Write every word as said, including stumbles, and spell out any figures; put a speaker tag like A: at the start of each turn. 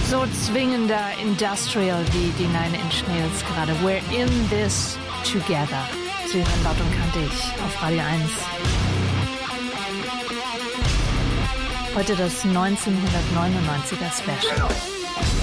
A: So zwingender Industrial wie die Nine Inch Nails gerade. We're in this together. Sie hören Laut und Kantig auf Radio eins. Heute das neunzehnhundertneunundneunziger Special.